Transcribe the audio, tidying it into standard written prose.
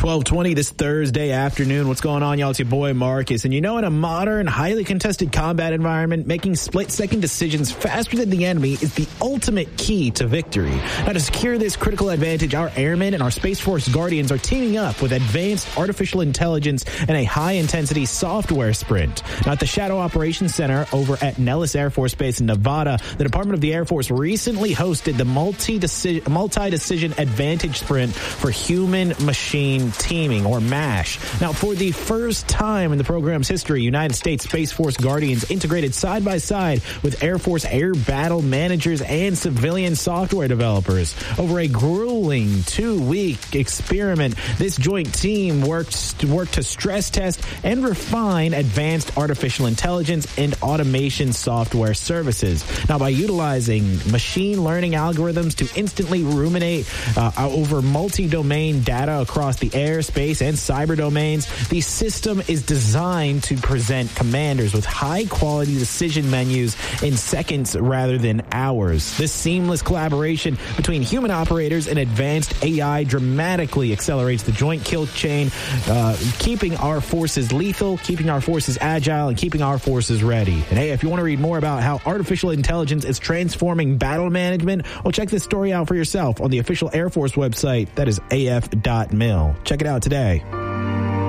12:20 this Thursday afternoon. What's going on, y'all? It's your boy Marcus. And you know, in a modern, highly contested combat environment, making split-second decisions faster than the enemy is the ultimate key to victory. Now, to secure this critical advantage, our airmen and our Space Force Guardians are teaming up with advanced artificial intelligence and a high-intensity software sprint. Now, at the Shadow Operations Center over at Nellis Air Force Base in Nevada, the Department of the Air Force recently hosted the Multi-Decision Advantage Sprint for Human-Machine Teaming, or MASH. Now, for the first time in the program's history, United States Space Force Guardians integrated side by side with Air Force air battle managers and civilian software developers. Over a grueling 2-week experiment, this joint team worked to stress test and refine advanced artificial intelligence and automation software services. Now, by utilizing machine learning algorithms to instantly ruminate over multi-domain data across the air, space, and cyber domains, the system is designed to present commanders with high-quality decision menus in seconds rather than hours. This seamless collaboration between human operators and advanced AI dramatically accelerates the joint kill chain, keeping our forces lethal, keeping our forces agile, and keeping our forces ready. And hey, if you want to read more about how artificial intelligence is transforming battle management, well, check this story out for yourself on the official Air Force website. That is af.mil. Check it out today.